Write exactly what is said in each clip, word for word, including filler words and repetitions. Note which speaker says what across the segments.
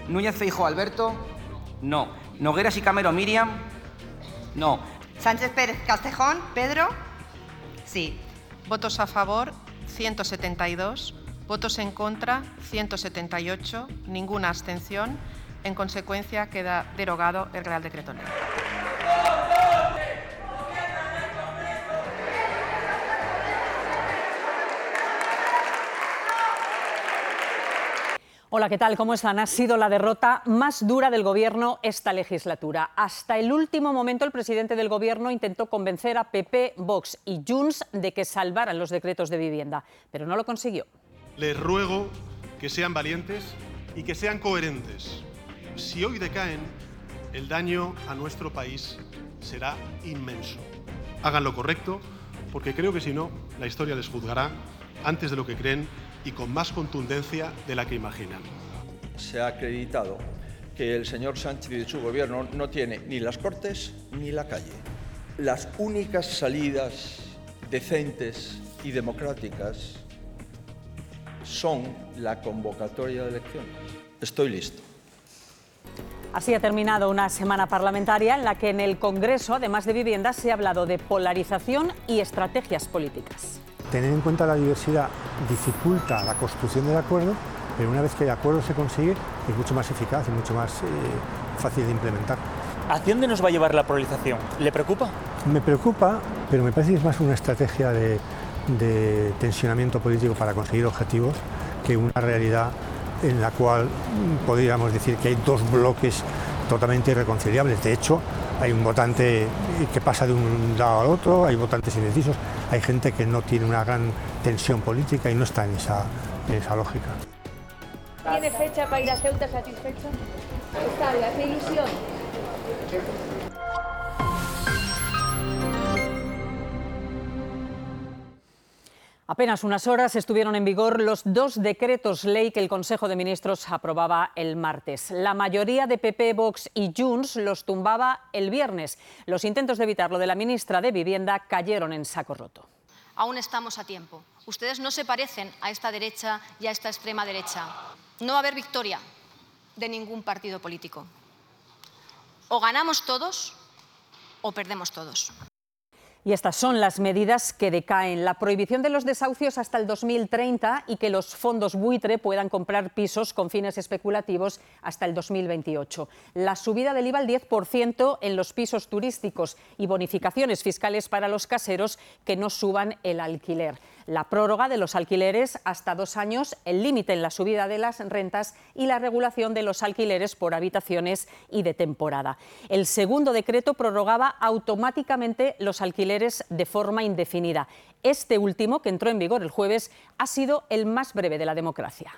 Speaker 1: Núñez Feijóo Alberto, no. Nogueras y Camero Miriam, no.
Speaker 2: Sánchez Pérez Castejón Pedro, sí.
Speaker 3: Votos a favor, ciento setenta y dos. Votos en contra, ciento setenta y ocho. Ninguna abstención. En consecuencia, queda derogado el Real Decreto Ley.
Speaker 4: Hola, ¿qué tal? ¿Cómo están? Ha sido la derrota más dura del Gobierno esta legislatura. Hasta el último momento, el presidente del Gobierno intentó convencer a P P, Vox y Junts de que salvaran los decretos de vivienda, pero no lo consiguió.
Speaker 5: Les ruego que sean valientes y que sean coherentes. Si hoy decaen, el daño a nuestro país será inmenso. Hagan lo correcto, porque creo que si no, la historia les juzgará antes de lo que creen y con más contundencia de la que imaginan.
Speaker 6: Se ha acreditado que el señor Sánchez y su gobierno no tiene ni las Cortes ni la calle. Las únicas salidas decentes y democráticas son la convocatoria de elecciones. Estoy listo.
Speaker 4: Así ha terminado una semana parlamentaria en la que en el Congreso, además de vivienda, se ha hablado de polarización y estrategias políticas.
Speaker 7: Tener en cuenta la diversidad dificulta la construcción del acuerdo, pero una vez que el acuerdo se consigue es mucho más eficaz y mucho más eh, fácil de implementar.
Speaker 8: ¿Hacia dónde nos va a llevar la polarización? ¿Le preocupa?
Speaker 7: Me preocupa, pero me parece que es más una estrategia de, de tensionamiento político para conseguir objetivos que una realidad en la cual podríamos decir que hay dos bloques totalmente irreconciliables. De hecho, hay un votante que pasa de un lado al otro, hay votantes indecisos, hay gente que no tiene una gran tensión política y no está en esa, en esa lógica.
Speaker 9: ¿Tiene fecha para ir a Ceuta satisfecho? Está, ¿le hace ilusión?
Speaker 4: Apenas unas horas estuvieron en vigor los dos decretos ley que el Consejo de Ministros aprobaba el martes. La mayoría de P P, Vox y Junts los tumbaba el viernes. Los intentos de evitarlo de la ministra de Vivienda cayeron en saco roto.
Speaker 10: Aún estamos a tiempo. Ustedes no se parecen a esta derecha y a esta extrema derecha. No va a haber victoria de ningún partido político. O ganamos todos o perdemos todos.
Speaker 4: Y estas son las medidas que decaen. La prohibición de los desahucios hasta el dos mil treinta y que los fondos buitre puedan comprar pisos con fines especulativos hasta el dos mil veintiocho. La subida del I V A al diez por ciento en los pisos turísticos y bonificaciones fiscales para los caseros que no suban el alquiler. La prórroga de los alquileres hasta dos años, el límite en la subida de las rentas y la regulación de los alquileres por habitaciones y de temporada. El segundo decreto prorrogaba automáticamente los alquileres de forma indefinida. Este último, que entró en vigor el jueves, ha sido el más breve de la democracia.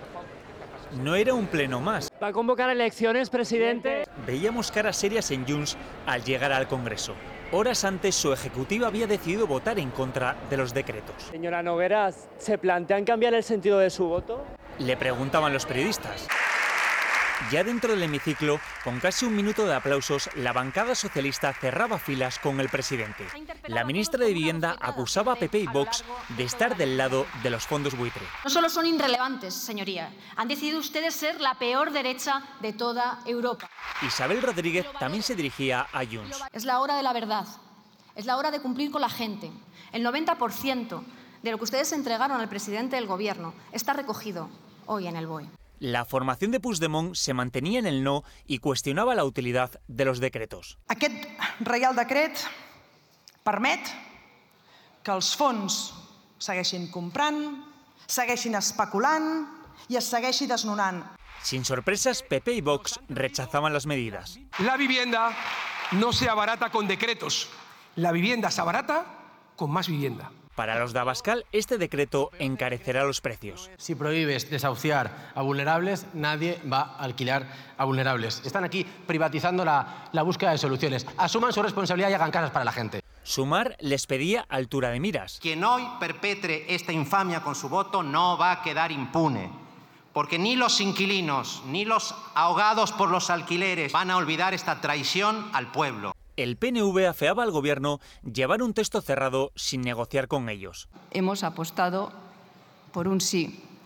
Speaker 8: No era un pleno más.
Speaker 11: ¿Va a convocar elecciones, presidente?
Speaker 8: Veíamos caras serias en Junts al llegar al Congreso. Horas antes, su ejecutiva había decidido votar en contra de los decretos.
Speaker 11: Señora Nogueras, ¿se plantean cambiar el sentido de su voto?
Speaker 8: Le preguntaban los periodistas. Ya dentro del hemiciclo, con casi un minuto de aplausos, la bancada socialista cerraba filas con el presidente. La ministra de Vivienda acusaba a P P y Vox de estar del lado de los fondos buitre.
Speaker 10: No solo son irrelevantes, señoría. Han decidido ustedes ser la peor derecha de toda Europa.
Speaker 8: Isabel Rodríguez también se dirigía a Junts.
Speaker 10: Es la hora de la verdad. Es la hora de cumplir con la gente. El noventa por ciento de lo que ustedes entregaron al presidente del Gobierno está recogido hoy en el B O E.
Speaker 8: La formación de Puigdemont se mantenía en el no y cuestionaba la utilidad de los decretos.
Speaker 12: Aquest Reial Decret permet que els fons segueixin comprant, segueixin especulant i es segueixi desnonant.
Speaker 8: Sin sorpresas, P P y Vox rechazaban las medidas.
Speaker 13: La vivienda no se abarata con decretos. La vivienda se abarata con más vivienda.
Speaker 8: Para los de Abascal, este decreto encarecerá los precios.
Speaker 14: Si prohíbes desahuciar a vulnerables, nadie va a alquilar a vulnerables. Están aquí privatizando la, la búsqueda de soluciones. Asuman su responsabilidad y hagan casas para la gente.
Speaker 8: Sumar les pedía altura de miras.
Speaker 15: Quien hoy perpetre esta infamia con su voto no va a quedar impune, porque ni los inquilinos ni los ahogados por los alquileres van a olvidar esta traición al pueblo.
Speaker 8: El P N V afeaba al Gobierno llevar un texto cerrado sin negociar con ellos.
Speaker 16: Hemos apostado por un sí,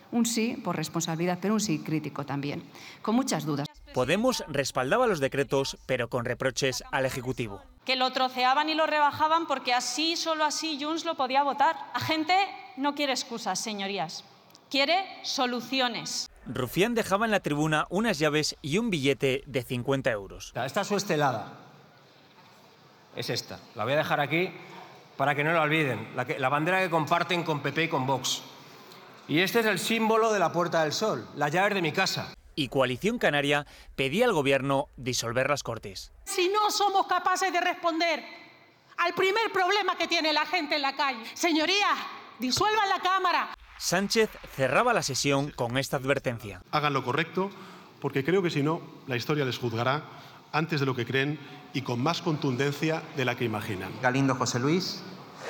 Speaker 16: Un sí por responsabilidad, pero un sí crítico también, con muchas dudas.
Speaker 8: Podemos respaldaba los decretos, pero con reproches al Ejecutivo.
Speaker 17: Que lo troceaban y lo rebajaban porque así, solo así, Junts lo podía votar. La gente no quiere excusas, señorías. Quiere soluciones.
Speaker 8: Rufián dejaba en la tribuna unas llaves y un billete de cincuenta euros.
Speaker 18: Esta es su estelada. Es esta. La voy a dejar aquí para que no la olviden. La, que, la bandera que comparten con P P y con Vox. Y este es el símbolo de la Puerta del Sol, las llaves de mi casa.
Speaker 8: Y Coalición Canaria pedía al Gobierno disolver las Cortes.
Speaker 19: Si no somos capaces de responder al primer problema que tiene la gente en la calle, señorías, disuelvan la Cámara.
Speaker 8: Sánchez cerraba la sesión con esta advertencia.
Speaker 5: Hagan lo correcto, porque creo que si no, la historia les juzgará antes de lo que creen y con más contundencia de la que imaginan.
Speaker 15: Galindo José Luis.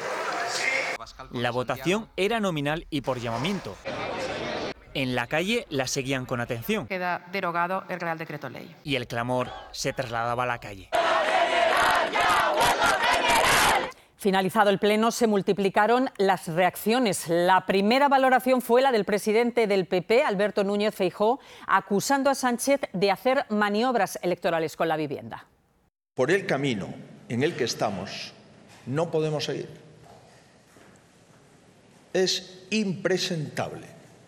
Speaker 8: La votación era nominal y por llamamiento. En la calle la seguían con atención.
Speaker 3: Queda derogado el Real Decreto Ley.
Speaker 8: Y el clamor se trasladaba a la calle.
Speaker 4: Finalizado el pleno, se multiplicaron las reacciones. La primera valoración fue la del presidente del P P, Alberto Núñez Feijóo, acusando a Sánchez de hacer maniobras electorales con la vivienda.
Speaker 6: Por el camino en el que estamos, no podemos seguir. Es impresentable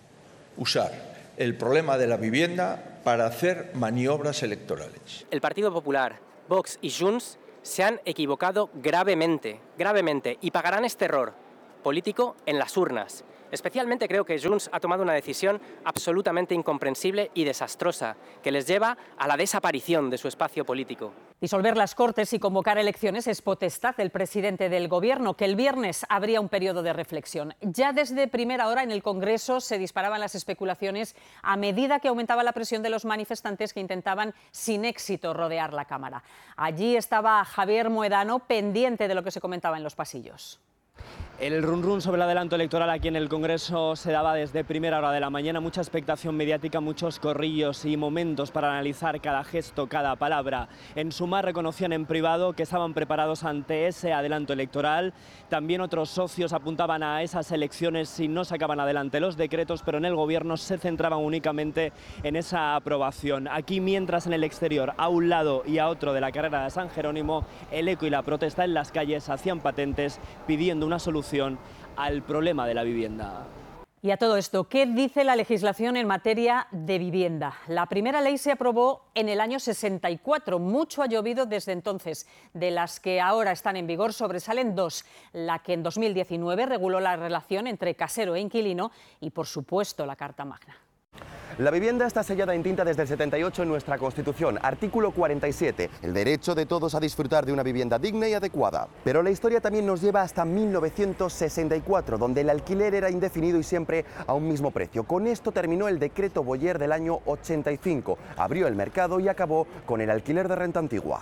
Speaker 6: usar el problema de la vivienda para hacer maniobras electorales.
Speaker 20: El Partido Popular, Vox y Junts se han equivocado gravemente, gravemente, y pagarán este error político en las urnas. Especialmente creo que Junts ha tomado una decisión absolutamente incomprensible y desastrosa, que les lleva a la desaparición de su espacio político.
Speaker 4: Disolver las Cortes y convocar elecciones es potestad del presidente del Gobierno, que el viernes habría un periodo de reflexión. Ya desde primera hora en el Congreso se disparaban las especulaciones a medida que aumentaba la presión de los manifestantes que intentaban sin éxito rodear la Cámara. Allí estaba Javier Moedano, pendiente de lo que se comentaba en los pasillos.
Speaker 11: El run run sobre el adelanto electoral aquí en el Congreso se daba desde primera hora de la mañana, mucha expectación mediática, muchos corrillos y momentos para analizar cada gesto, cada palabra. En Sumar reconocían en privado que estaban preparados ante ese adelanto electoral. También otros socios apuntaban a esas elecciones si no sacaban adelante los decretos, pero en el Gobierno se centraban únicamente en esa aprobación. Aquí, mientras en el exterior, a un lado y a otro de la carrera de San Jerónimo, el eco y la protesta en las calles hacían patentes pidiendo una solución al problema de la vivienda.
Speaker 4: Y a todo esto, ¿qué dice la legislación en materia de vivienda? La primera ley se aprobó en el año sesenta y cuatro, mucho ha llovido desde entonces. De las que ahora están en vigor sobresalen dos, la que en dos mil diecinueve reguló la relación entre casero e inquilino y, por supuesto, la Carta Magna.
Speaker 21: La vivienda está sellada en tinta desde el setenta y ocho en nuestra Constitución, artículo cuarenta y siete, el derecho de todos a disfrutar de una vivienda digna y adecuada. Pero la historia también nos lleva hasta mil novecientos sesenta y cuatro, donde el alquiler era indefinido y siempre a un mismo precio. Con esto terminó el decreto Boyer del año ochenta y cinco, abrió el mercado y acabó con el alquiler de renta antigua.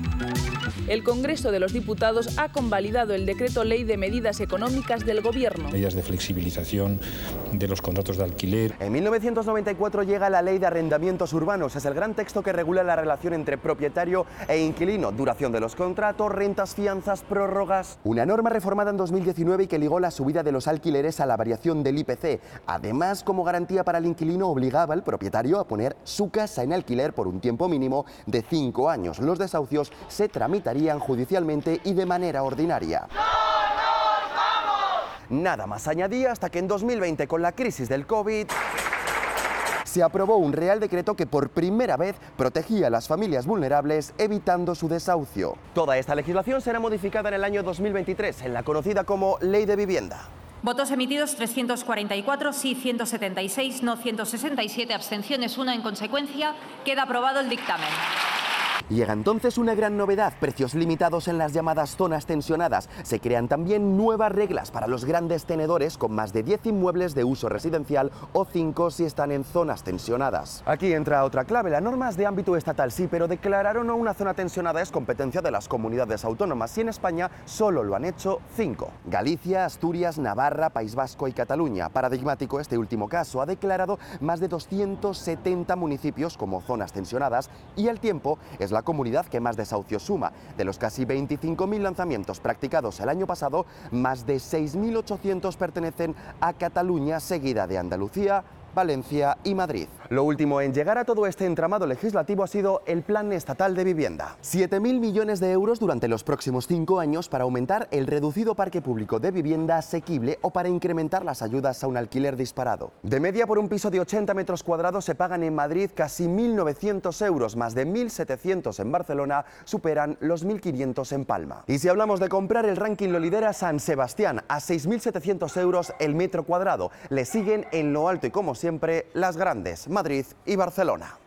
Speaker 22: El Congreso de los Diputados ha convalidado el decreto ley de medidas económicas del Gobierno.
Speaker 23: Medidas de flexibilización de los contratos de alquiler.
Speaker 21: En mil novecientos noventa y cuatro llega la Ley de Arrendamientos Urbanos. Es el gran texto que regula la relación entre propietario e inquilino, duración de los contratos, rentas, fianzas, prórrogas. Una norma reformada en dos mil diecinueve y que ligó la subida de los alquileres a la variación del I P C. Además, como garantía para el inquilino, obligaba al propietario a poner su casa en alquiler por un tiempo mínimo de cinco años. Los desahucios se tramitarían judicialmente y de manera ordinaria. Nada más añadía hasta que en dos mil veinte, con la crisis del COVID, se aprobó un Real Decreto que por primera vez protegía a las familias vulnerables, evitando su desahucio. Toda esta legislación será modificada en el año dos mil veintitrés, en la conocida como Ley de Vivienda.
Speaker 24: Votos emitidos trescientos cuarenta y cuatro, sí ciento setenta y seis, no ciento sesenta y siete, abstenciones una. En consecuencia, queda aprobado el dictamen.
Speaker 21: Llega entonces una gran novedad, precios limitados en las llamadas zonas tensionadas. Se crean también nuevas reglas para los grandes tenedores con más de diez inmuebles de uso residencial o cinco si están en zonas tensionadas. Aquí entra otra clave, la norma es de ámbito estatal sí, pero declarar o no una zona tensionada es competencia de las comunidades autónomas y en España solo lo han hecho cinco. Galicia, Asturias, Navarra, País Vasco y Cataluña. Paradigmático este último caso, ha declarado más de doscientos setenta municipios como zonas tensionadas y al tiempo es la comunidad que más desahucios suma. De los casi veinticinco mil lanzamientos practicados el año pasado, más de seis mil ochocientos pertenecen a Cataluña, seguida de Andalucía Valencia y Madrid. Lo último en llegar a todo este entramado legislativo ha sido el Plan Estatal de Vivienda. siete mil millones de euros durante los próximos cinco años para aumentar el reducido parque público de vivienda asequible o para incrementar las ayudas a un alquiler disparado. De media, por un piso de ochenta metros cuadrados se pagan en Madrid casi mil novecientos euros, más de mil setecientos en Barcelona, superan los mil quinientos en Palma. Y si hablamos de comprar, el ranking lo lidera San Sebastián, a seis mil setecientos euros el metro cuadrado. Le siguen en lo alto y, como siempre, las grandes, Madrid y Barcelona.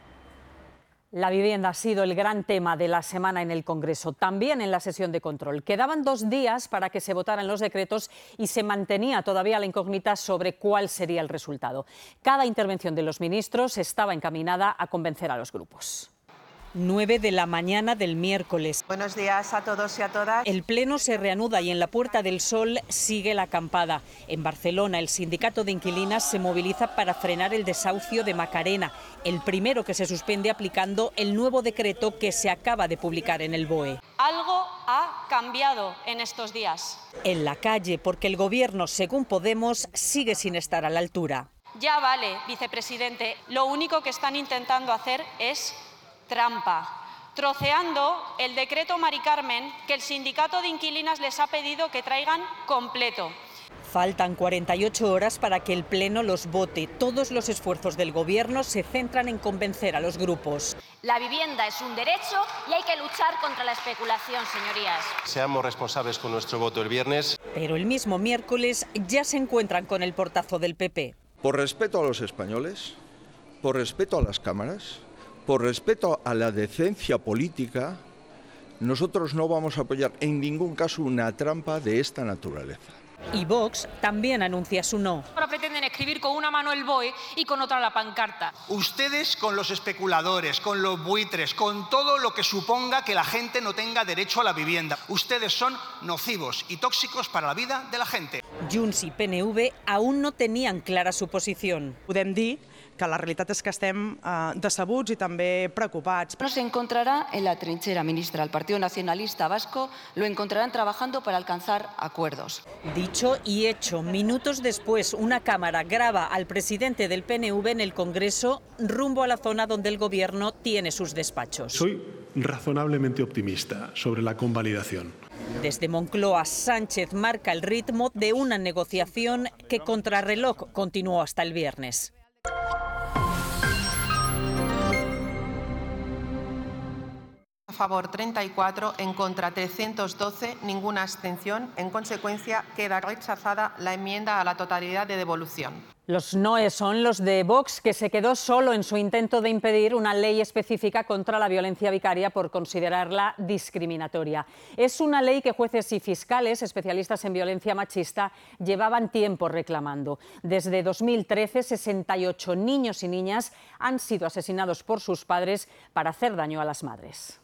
Speaker 4: La vivienda ha sido el gran tema de la semana en el Congreso, también en la sesión de control. Quedaban dos días para que se votaran los decretos y se mantenía todavía la incógnita sobre cuál sería el resultado. Cada intervención de los ministros estaba encaminada a convencer a los grupos. nueve de la mañana del miércoles.
Speaker 1: Buenos días a todos y a todas.
Speaker 4: El pleno se reanuda y en la Puerta del Sol sigue la acampada. En Barcelona, el sindicato de inquilinas se moviliza para frenar el desahucio de Macarena, el primero que se suspende aplicando el nuevo decreto que se acaba de publicar en el B O E.
Speaker 17: Algo ha cambiado en estos días.
Speaker 4: En la calle, porque el Gobierno, según Podemos, sigue sin estar a la altura.
Speaker 17: Ya vale, vicepresidente. Lo único que están intentando hacer es trampa, troceando el decreto Mari Carmen que el sindicato de inquilinas les ha pedido que traigan completo.
Speaker 4: Faltan cuarenta y ocho horas para que el Pleno los vote. Todos los esfuerzos del Gobierno se centran en convencer a los grupos.
Speaker 10: La vivienda es un derecho y hay que luchar contra la especulación, señorías.
Speaker 2: Seamos responsables con nuestro voto el viernes.
Speaker 4: Pero el mismo miércoles ya se encuentran con el portazo del P P.
Speaker 6: Por respeto a los españoles, por respeto a las cámaras, por respeto a la decencia política, nosotros no vamos a apoyar en ningún caso una trampa de esta naturaleza.
Speaker 4: Y Vox también anuncia su no.
Speaker 7: Ahora pretenden escribir con una mano el B O E y con otra la pancarta.
Speaker 9: Ustedes con los especuladores, con los buitres, con todo lo que suponga que la gente no tenga derecho a la vivienda. Ustedes son nocivos y tóxicos para la vida de la gente.
Speaker 4: Junts y P N V aún no tenían clara su posición.
Speaker 12: Podem dir que la realitat és que estem eh, decebuts i també preocupats.
Speaker 16: No se encontrará en la trinchera, ministra. El Partido Nacionalista Vasco lo encontrarán trabajando para alcanzar acuerdos.
Speaker 4: Dicho y hecho, minutos después, una cámara graba al presidente del P N V en el Congreso rumbo a la zona donde el Gobierno tiene sus despachos.
Speaker 5: Soy razonablemente optimista sobre la convalidación.
Speaker 4: Desde Moncloa, Sánchez marca el ritmo de una negociación que contrarreloj continuó hasta el viernes.
Speaker 3: A favor treinta y cuatro, en contra trescientos doce, ninguna abstención. En consecuencia, queda rechazada la enmienda a la totalidad de devolución.
Speaker 4: Los noes son los de Vox, que se quedó solo en su intento de impedir una ley específica contra la violencia vicaria por considerarla discriminatoria. Es una ley que jueces y fiscales, especialistas en violencia machista, llevaban tiempo reclamando. Desde dos mil trece, sesenta y ocho niños y niñas han sido asesinados por sus padres para hacer daño a las madres.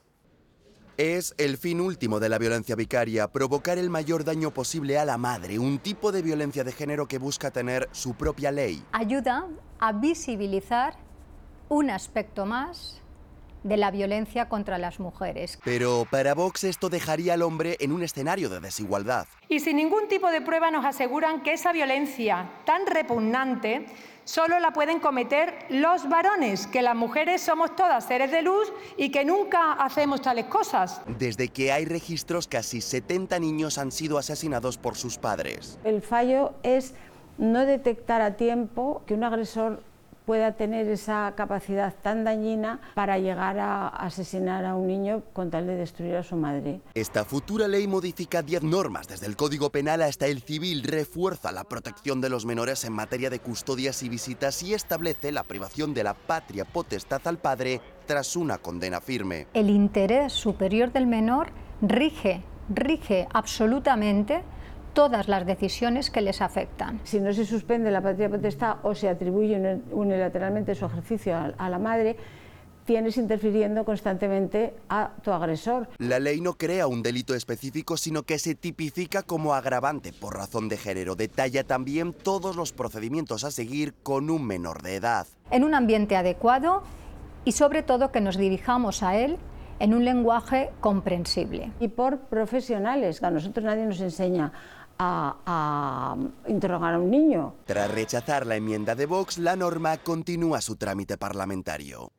Speaker 21: Es el fin último de la violencia vicaria, provocar el mayor daño posible a la madre, un tipo de violencia de género que busca tener su propia ley.
Speaker 25: Ayuda a visibilizar un aspecto más de la violencia contra las mujeres.
Speaker 21: Pero para Vox esto dejaría al hombre en un escenario de desigualdad.
Speaker 26: Y sin ningún tipo de prueba nos aseguran que esa violencia tan repugnante solo la pueden cometer los varones, que las mujeres somos todas seres de luz y que nunca hacemos tales cosas.
Speaker 21: Desde que hay registros, casi setenta niños han sido asesinados por sus padres.
Speaker 27: El fallo es no detectar a tiempo que un agresor pueda tener esa capacidad tan dañina para llegar a asesinar a un niño con tal de destruir a su madre.
Speaker 21: Esta futura ley modifica diez normas, desde el Código Penal hasta el civil, refuerza la protección de los menores en materia de custodias y visitas y establece la privación de la patria potestad al padre tras una condena firme.
Speaker 25: El interés superior del menor rige, rige absolutamente todas las decisiones que les afectan.
Speaker 27: Si no se suspende la patria potestad o se atribuye unilateralmente su ejercicio a la madre, tienes interfiriendo constantemente a tu agresor.
Speaker 21: La ley no crea un delito específico, sino que se tipifica como agravante por razón de género. Detalla también todos los procedimientos a seguir con un menor de edad.
Speaker 25: En un ambiente adecuado y sobre todo que nos dirijamos a él en un lenguaje comprensible.
Speaker 27: Y por profesionales, a nosotros nadie nos enseña a, a interrogar a un niño.
Speaker 21: Tras rechazar la enmienda de Vox, la norma continúa su trámite parlamentario.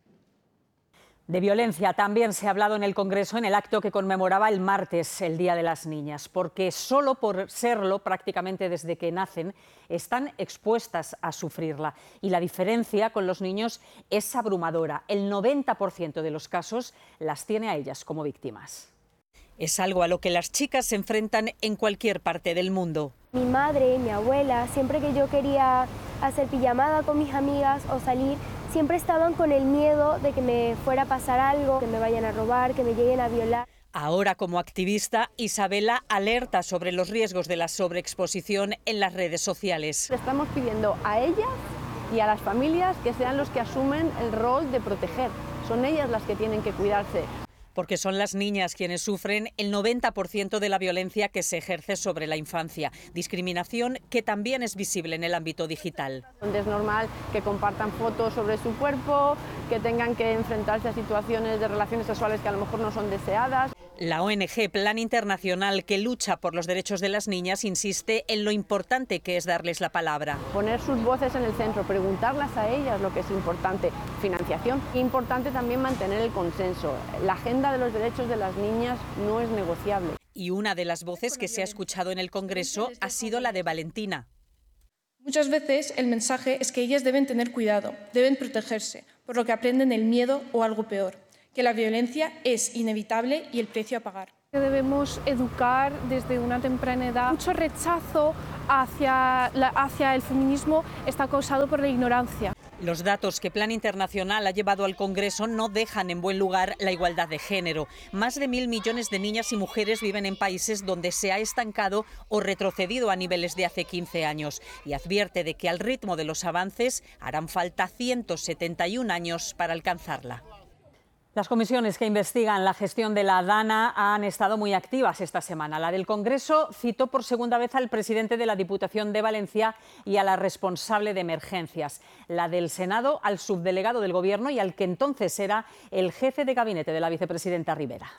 Speaker 4: De violencia también se ha hablado en el Congreso en el acto que conmemoraba el martes, el Día de las Niñas, porque solo por serlo, prácticamente desde que nacen, están expuestas a sufrirla. Y la diferencia con los niños es abrumadora. El noventa por ciento de los casos las tiene a ellas como víctimas. Es algo a lo que las chicas se enfrentan en cualquier parte del mundo.
Speaker 8: Mi madre, mi abuela, siempre que yo quería hacer pijamada con mis amigas o salir, siempre estaban con el miedo de que me fuera a pasar algo, que me vayan a robar, que me lleguen a violar.
Speaker 4: Ahora, como activista, Isabela alerta sobre los riesgos de la sobreexposición en las redes sociales.
Speaker 13: Le estamos pidiendo a ellas y a las familias que sean los que asumen el rol de proteger. Son ellas las que tienen que cuidarse.
Speaker 4: Porque son las niñas quienes sufren el noventa por ciento de la violencia que se ejerce sobre la infancia. Discriminación que también es visible en el ámbito digital.
Speaker 13: Donde es normal que compartan fotos sobre su cuerpo, que tengan que enfrentarse a situaciones de relaciones sexuales que a lo mejor no son deseadas.
Speaker 4: La O N G Plan Internacional, que lucha por los derechos de las niñas, insiste en lo importante que es darles la palabra.
Speaker 13: Poner sus voces en el centro, preguntarlas a ellas lo que es importante. Financiación. Importante también mantener el consenso. La agenda de los derechos de las niñas no es negociable.
Speaker 4: Y una de las voces que se ha escuchado en el Congreso ha sido la de Valentina.
Speaker 14: Muchas veces el mensaje es que ellas deben tener cuidado, deben protegerse, por lo que aprenden el miedo o algo peor, que la violencia es inevitable y el precio a pagar.
Speaker 15: Debemos educar desde una temprana edad. Mucho rechazo hacia, la, hacia el feminismo está causado por la ignorancia.
Speaker 4: Los datos que Plan Internacional ha llevado al Congreso no dejan en buen lugar la igualdad de género. Más de mil millones de niñas y mujeres viven en países donde se ha estancado o retrocedido a niveles de hace quince años. Y advierte de que al ritmo de los avances harán falta ciento setenta y un años para alcanzarla. Las comisiones que investigan la gestión de la DANA han estado muy activas esta semana. La del Congreso citó por segunda vez al presidente de la Diputación de Valencia y a la responsable de emergencias. La del Senado al subdelegado del Gobierno y al que entonces era el jefe de gabinete de la vicepresidenta Rivera.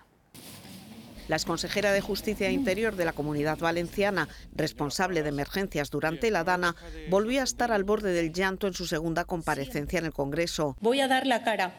Speaker 18: La exconsejera de Justicia e Interior de la Comunidad Valenciana, responsable de emergencias durante la DANA, volvió a estar al borde del llanto en su segunda comparecencia en el Congreso.
Speaker 15: Voy a dar la cara.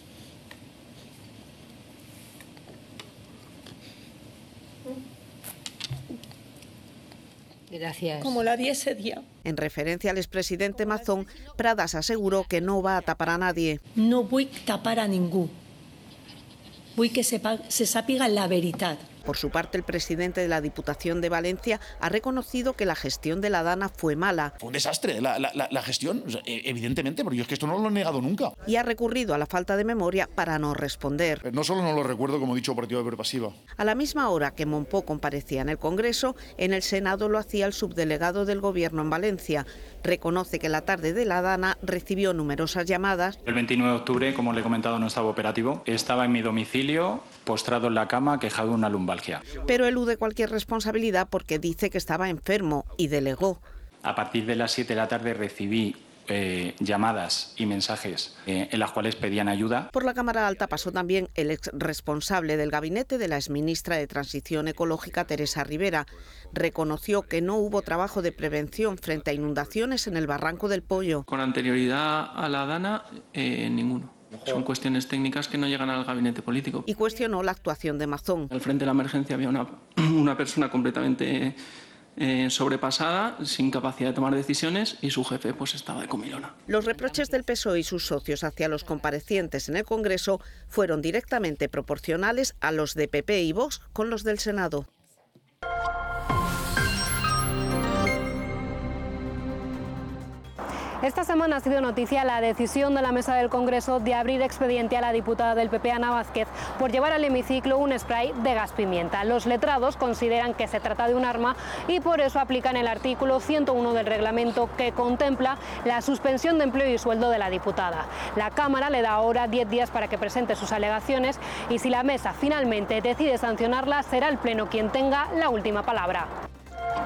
Speaker 18: Gracias.
Speaker 15: Como la di ese día.
Speaker 18: En referencia al expresidente Mazón, Pradas aseguró que no va a tapar a nadie.
Speaker 15: No vull tapar a ningú. Vull que se, se sàpiga la veritat.
Speaker 18: Por su parte, el presidente de la Diputación de Valencia ha reconocido que la gestión de la DANA fue mala.
Speaker 19: Fue un desastre la, la, la gestión, evidentemente, pero yo es que esto no lo he negado nunca.
Speaker 18: Y ha recurrido a la falta de memoria para no responder.
Speaker 19: No solo no lo recuerdo, como he dicho, por activa y por pasiva.
Speaker 18: A la misma hora que Monpó comparecía en el Congreso, en el Senado lo hacía el subdelegado del Gobierno en Valencia. Reconoce que la tarde de la DANA recibió numerosas llamadas.
Speaker 20: El veintinueve de octubre, como le he comentado, no estaba operativo. Estaba en mi domicilio, postrado en la cama, quejado de una lumbalgia.
Speaker 18: Pero elude cualquier responsabilidad porque dice que estaba enfermo y delegó.
Speaker 20: A partir de las siete de la tarde recibí eh, llamadas y mensajes eh, en las cuales pedían ayuda.
Speaker 18: Por la Cámara Alta pasó también el ex responsable del gabinete de la exministra de Transición Ecológica, Teresa Rivera. Reconoció que no hubo trabajo de prevención frente a inundaciones en el Barranco del Pollo.
Speaker 28: Con anterioridad a la DANA, eh, ninguno. Son cuestiones técnicas que no llegan al gabinete político.
Speaker 18: Y cuestionó la actuación de Mazón.
Speaker 28: Al frente de la emergencia había una, una persona completamente eh, sobrepasada, sin capacidad de tomar decisiones, y su jefe pues estaba de comilona.
Speaker 18: Los reproches del P S O E y sus socios hacia los comparecientes en el Congreso fueron directamente proporcionales a los de P P y Vox con los del Senado.
Speaker 29: Esta semana ha sido noticia la decisión de la Mesa del Congreso de abrir expediente a la diputada del P P, Ana Vázquez, por llevar al hemiciclo un spray de gas pimienta. Los letrados consideran que se trata de un arma y por eso aplican el artículo ciento uno del reglamento, que contempla la suspensión de empleo y sueldo de la diputada. La Cámara le da ahora diez días para que presente sus alegaciones y si la Mesa finalmente decide sancionarla, será el Pleno quien tenga la última palabra.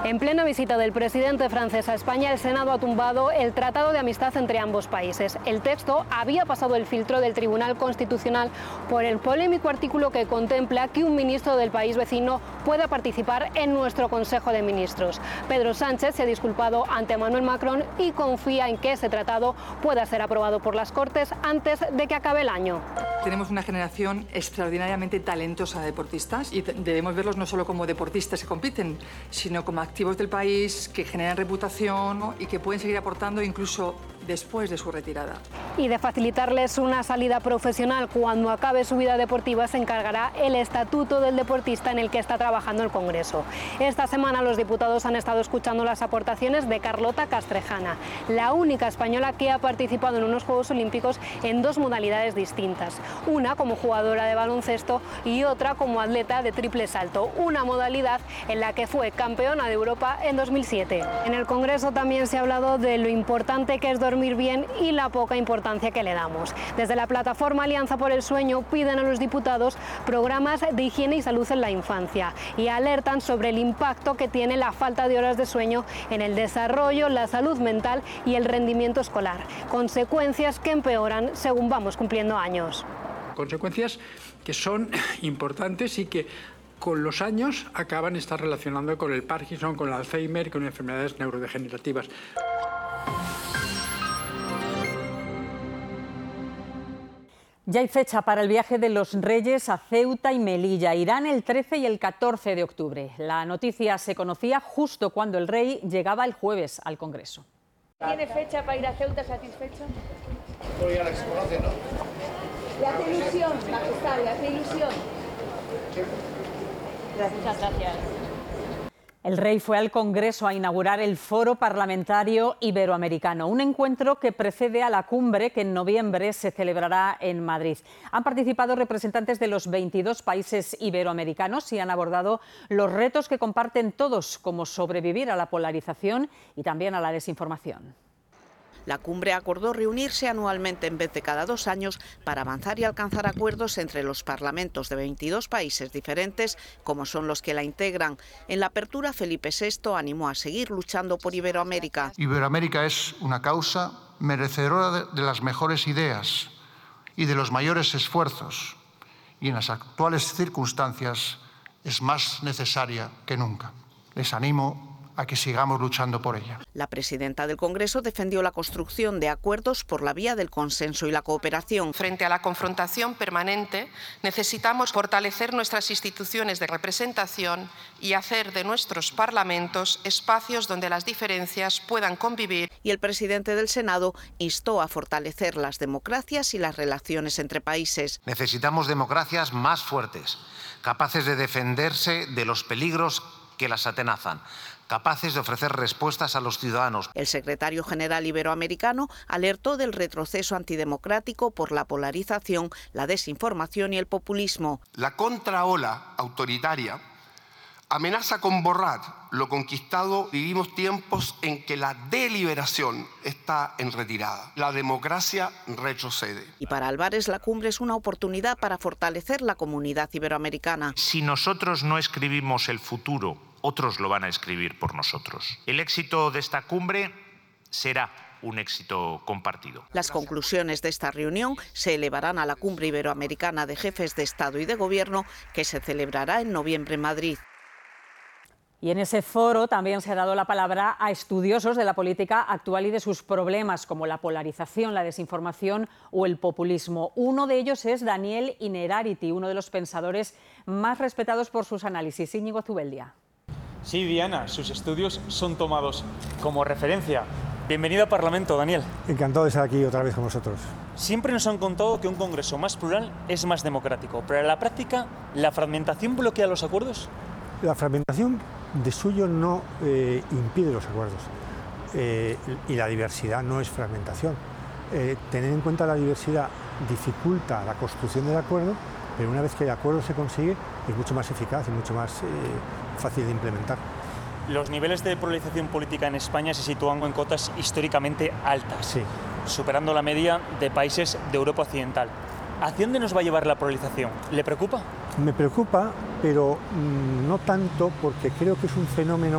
Speaker 29: En plena visita del presidente francés a España, el Senado ha tumbado el Tratado de Amistad entre ambos países. El texto había pasado el filtro del Tribunal Constitucional por el polémico artículo que contempla que un ministro del país vecino pueda participar en nuestro Consejo de Ministros. Pedro Sánchez se ha disculpado ante Emmanuel Macron y confía en que ese tratado pueda ser aprobado por las Cortes antes de que acabe el año.
Speaker 1: Tenemos una generación extraordinariamente talentosa de deportistas y debemos verlos no solo como deportistas que compiten, sino como activos del país que generan reputación, ¿no?, y que pueden seguir aportando incluso después de su retirada.
Speaker 29: Y de facilitarles una salida profesional cuando acabe su vida deportiva se encargará el Estatuto del Deportista en el que está trabajando el Congreso. Esta semana los diputados han estado escuchando las aportaciones de Carlota Castrejana, la única española que ha participado en unos Juegos Olímpicos en dos modalidades distintas, una como jugadora de baloncesto y otra como atleta de triple salto, una modalidad en la que fue campeona de Europa en dos mil siete. En el Congreso también se ha hablado de lo importante que es dormir bien y la poca importancia que le damos. Desde la plataforma Alianza por el Sueño piden a los diputados programas de higiene y salud en la infancia y alertan sobre el impacto que tiene la falta de horas de sueño en el desarrollo, la salud mental y el rendimiento escolar, consecuencias que empeoran según vamos cumpliendo años.
Speaker 2: Consecuencias que son importantes y que con los años acaban de estar relacionando con el Parkinson, con el Alzheimer y con enfermedades neurodegenerativas.
Speaker 4: Ya hay fecha para el viaje de los Reyes a Ceuta y Melilla. Irán el trece y el catorce de octubre. La noticia se conocía justo cuando el rey llegaba el jueves al Congreso.
Speaker 6: ¿Tiene fecha para ir a Ceuta satisfecho?
Speaker 10: Esto ya la que se conoce, ¿no?
Speaker 6: ¿Le hace ilusión, majestad? ¿Le hace ilusión? Muchas gracias.
Speaker 4: El rey fue al Congreso a inaugurar el Foro Parlamentario Iberoamericano, un encuentro que precede a la cumbre que en noviembre se celebrará en Madrid. Han participado representantes de los veintidós países iberoamericanos y han abordado los retos que comparten todos, como sobrevivir a la polarización y también a la desinformación.
Speaker 18: La cumbre acordó reunirse anualmente en vez de cada dos años para avanzar y alcanzar acuerdos entre los parlamentos de veintidós países diferentes, como son los que la integran. En la apertura, Felipe sexto animó a seguir luchando por Iberoamérica.
Speaker 11: Iberoamérica es una causa merecedora de, de las mejores ideas y de los mayores esfuerzos, y en las actuales circunstancias es más necesaria que nunca. Les animo a que sigamos luchando por ella.
Speaker 18: La presidenta del Congreso defendió la construcción de acuerdos por la vía del consenso y la cooperación.
Speaker 3: Frente a la confrontación permanente, necesitamos fortalecer nuestras instituciones de representación y hacer de nuestros parlamentos espacios donde las diferencias puedan convivir.
Speaker 18: Y el presidente del Senado instó a fortalecer las democracias y las relaciones entre países.
Speaker 17: Necesitamos democracias más fuertes, capaces de defenderse de los peligros que las atenazan, capaces de ofrecer respuestas a los ciudadanos.
Speaker 18: El secretario general iberoamericano alertó del retroceso antidemocrático por la polarización, la desinformación y el populismo.
Speaker 22: La contraola autoritaria amenaza con borrar lo conquistado. Vivimos tiempos en que la deliberación está en retirada. La democracia retrocede.
Speaker 18: Y para Álvarez, la cumbre es una oportunidad para fortalecer la comunidad iberoamericana.
Speaker 23: Si nosotros no escribimos el futuro, otros lo van a escribir por nosotros. El éxito de esta cumbre será un éxito compartido.
Speaker 18: Las conclusiones de esta reunión se elevarán a la Cumbre Iberoamericana de Jefes de Estado y de Gobierno, que se celebrará en noviembre en Madrid.
Speaker 4: Y en ese foro también se ha dado la palabra a estudiosos de la política actual y de sus problemas, como la polarización, la desinformación o el populismo. Uno de ellos es Daniel Innerarity, uno de los pensadores más respetados por sus análisis. Íñigo Zubeldia.
Speaker 24: Sí, Diana, sus estudios son tomados como referencia. Bienvenido al Parlamento, Daniel.
Speaker 30: Encantado de estar aquí otra vez con vosotros.
Speaker 24: Siempre nos han contado que un congreso más plural es más democrático, pero en la práctica, ¿la fragmentación bloquea los acuerdos?
Speaker 30: La fragmentación de suyo no eh, impide los acuerdos eh, y la diversidad no es fragmentación. Eh, tener en cuenta la diversidad dificulta la construcción del acuerdo, pero una vez que el acuerdo se consigue es mucho más eficaz y mucho más eh, fácil de implementar.
Speaker 24: Los niveles de polarización política en España se sitúan en cotas históricamente altas,
Speaker 30: sí,
Speaker 24: superando la media de países de Europa Occidental. ¿Hacia dónde nos va a llevar la polarización? ¿Le preocupa?
Speaker 30: Me preocupa, pero mmm, no tanto, porque creo que es un fenómeno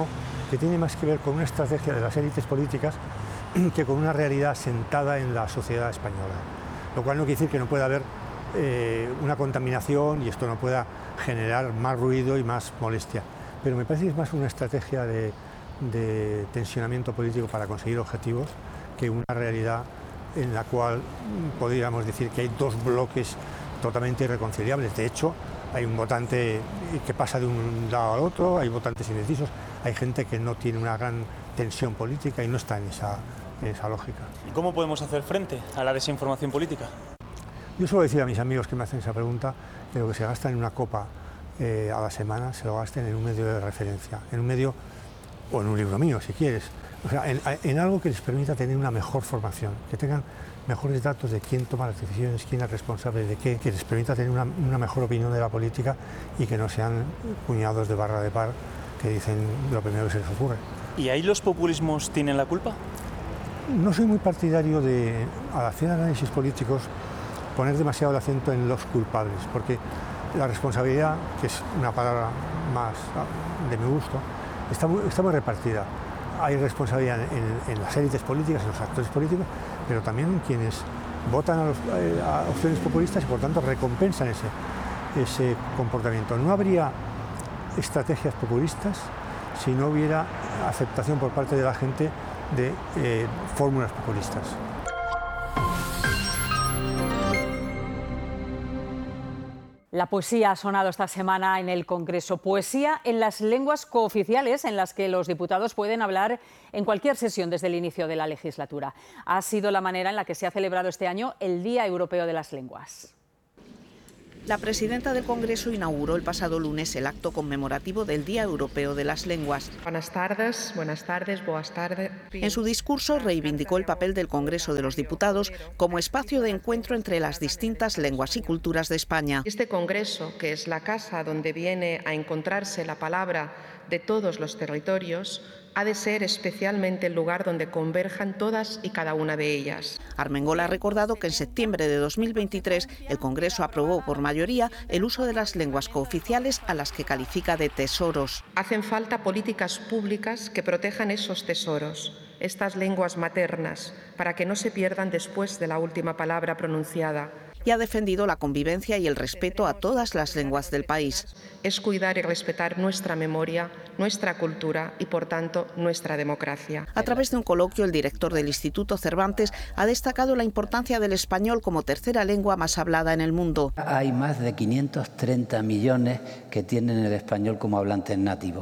Speaker 30: que tiene más que ver con una estrategia de las élites políticas que con una realidad sentada en la sociedad española. Lo cual no quiere decir que no pueda haber eh, una contaminación y esto no pueda generar más ruido y más molestia. Pero me parece que es más una estrategia de, de tensionamiento político para conseguir objetivos que una realidad en la cual podríamos decir que hay dos bloques totalmente irreconciliables. De hecho, hay un votante que pasa de un lado al otro, hay votantes indecisos, hay gente que no tiene una gran tensión política y no está en esa, en esa lógica.
Speaker 24: ¿Y cómo podemos hacer frente a la desinformación política?
Speaker 30: Yo suelo decir a mis amigos que me hacen esa pregunta que lo que se gasta en una copa eh, a la semana se lo gasten en un medio de referencia, en un medio o en un libro mío, si quieres. O sea, en, en algo que les permita tener una mejor formación, que tengan mejores datos de quién toma las decisiones, quién es responsable de qué, que les permita tener una, una mejor opinión de la política y que no sean cuñados de barra de par que dicen lo primero que se les ocurre.
Speaker 24: ¿Y ahí los populismos tienen la culpa?
Speaker 30: No soy muy partidario de, al hacer análisis políticos, poner demasiado el acento en los culpables, porque la responsabilidad, que es una palabra más de mi gusto, está muy, está muy repartida. Hay responsabilidad en, en las élites políticas, en los actores políticos, pero también en quienes votan a, los, a opciones populistas y por tanto recompensan ese, ese comportamiento. No habría estrategias populistas si no hubiera aceptación por parte de la gente de eh, fórmulas populistas.
Speaker 4: La poesía ha sonado esta semana en el Congreso. Poesía en las lenguas cooficiales en las que los diputados pueden hablar en cualquier sesión desde el inicio de la legislatura. Ha sido la manera en la que se ha celebrado este año el Día Europeo de las Lenguas.
Speaker 18: La presidenta del Congreso inauguró el pasado lunes el acto conmemorativo del Día Europeo de las Lenguas.
Speaker 3: Buenas tardes, buenas tardes, buenas tardes.
Speaker 18: En su discurso reivindicó el papel del Congreso de los Diputados como espacio de encuentro entre las distintas lenguas y culturas de España.
Speaker 3: Este Congreso, que es la casa donde viene a encontrarse la palabra de todos los territorios, ha de ser especialmente el lugar donde converjan todas y cada una de ellas.
Speaker 18: Armengol ha recordado que en septiembre de dos mil veintitrés el Congreso aprobó por mayoría el uso de las lenguas cooficiales a las que califica de tesoros.
Speaker 3: Hacen falta políticas públicas que protejan esos tesoros, estas lenguas maternas, para que no se pierdan después de la última palabra pronunciada.
Speaker 18: Y ha defendido la convivencia y el respeto a todas las lenguas del país.
Speaker 3: Es cuidar y respetar nuestra memoria, nuestra cultura y, por tanto, nuestra democracia.
Speaker 18: A través de un coloquio, el director del Instituto Cervantes ha destacado la importancia del español como tercera lengua más hablada en el mundo.
Speaker 5: Hay más de quinientos treinta millones que tienen el español como hablantes nativos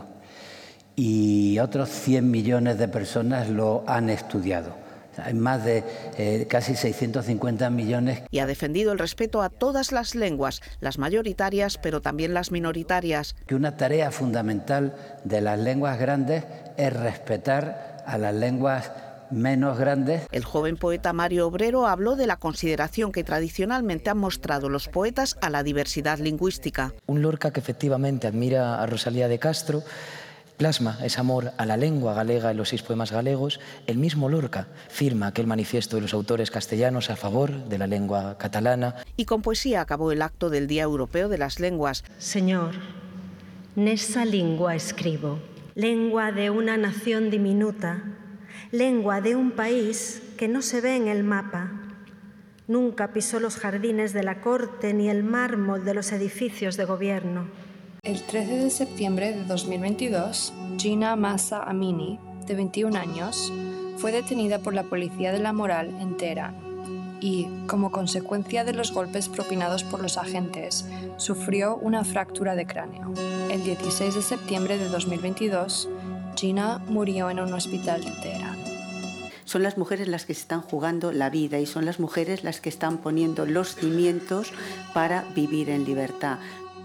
Speaker 5: y otros cien millones de personas lo han estudiado. Hay más de eh, casi seiscientos cincuenta millones.
Speaker 18: Y ha defendido el respeto a todas las lenguas, las mayoritarias, pero también las minoritarias.
Speaker 5: Que una tarea fundamental de las lenguas grandes es respetar a las lenguas menos grandes.
Speaker 18: El joven poeta Mario Obrero habló de la consideración que tradicionalmente han mostrado los poetas a la diversidad lingüística.
Speaker 7: Un Lorca que efectivamente admira a Rosalía de Castro, plasma ese amor a la lengua galega en los seis poemas galegos. El mismo Lorca firma aquel manifiesto de los autores castellanos a favor de la lengua catalana.
Speaker 18: Y con poesía acabó el acto del Día Europeo de las Lenguas.
Speaker 8: Señor, nesa lingua escribo, lengua de una nación diminuta, lengua de un país que no se ve en el mapa. Nunca pisó los jardines de la corte ni el mármol de los edificios de gobierno.
Speaker 9: El trece de septiembre de dos mil veintidós, Gina Mahsa Amini, de veintiún años, fue detenida por la policía de la moral en Teherán y, como consecuencia de los golpes propinados por los agentes, sufrió una fractura de cráneo. El dieciséis de septiembre de dos mil veintidós, Gina murió en un hospital de Teherán.
Speaker 12: Son las mujeres las que se están jugando la vida y son las mujeres las que están poniendo los cimientos para vivir en libertad.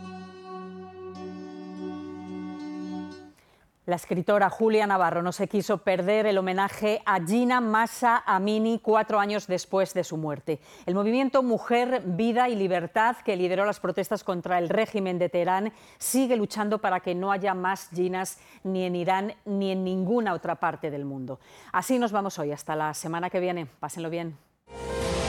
Speaker 4: La escritora Julia Navarro no se quiso perder el homenaje a Gina Mahsa Amini cuatro años después de su muerte. El movimiento Mujer, Vida y Libertad, que lideró las protestas contra el régimen de Teherán, sigue luchando para que no haya más Ginas ni en Irán ni en ninguna otra parte del mundo. Así nos vamos hoy. Hasta la semana que viene. Pásenlo bien.